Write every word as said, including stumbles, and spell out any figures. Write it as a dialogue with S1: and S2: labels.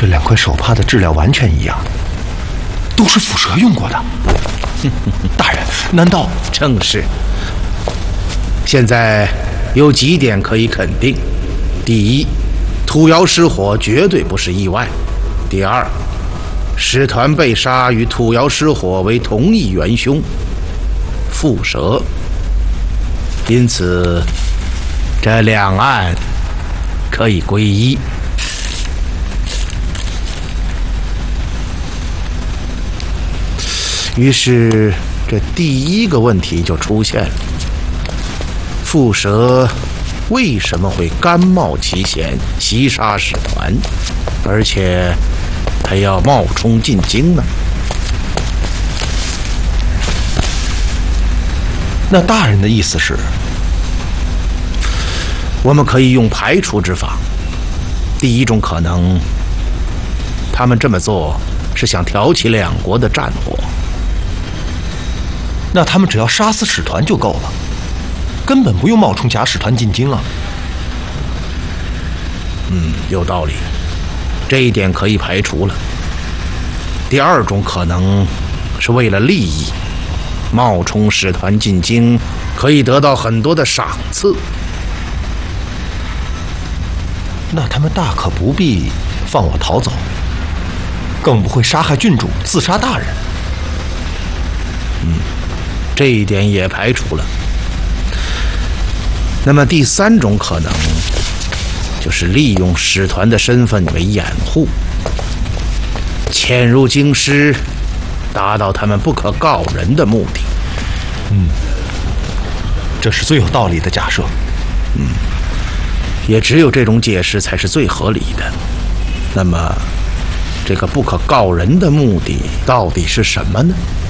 S1: 这两块手帕的质量完全一样，都是蝮蛇用过的。大人，难道？
S2: 正是。现在有几点可以肯定：第一，土窑失火绝对不是意外；第二，使团被杀与土窑失火为同一元凶——蝮蛇。因此，这两案可以归一。于是，这第一个问题就出现了：蝮蛇为什么会甘冒其险袭杀使团，而且还要冒充进京呢？
S1: 那大人的意思是，
S2: 我们可以用排除之法。第一种可能，他们这么做是想挑起两国的战火。
S1: 那他们只要杀死使团就够了，根本不用冒充假使团进京啊。
S2: 嗯，有道理，这一点可以排除了。第二种可能是为了利益，冒充使团进京，可以得到很多的赏赐。
S1: 那他们大可不必放我逃走，更不会杀害郡主，自杀大人。
S2: 嗯，这一点也排除了。那么第三种可能，就是利用使团的身份为掩护，潜入京师，达到他们不可告人的目的。
S1: 嗯，这是最有道理的假设。
S2: 嗯，也只有这种解释才是最合理的。那么，这个不可告人的目的到底是什么呢？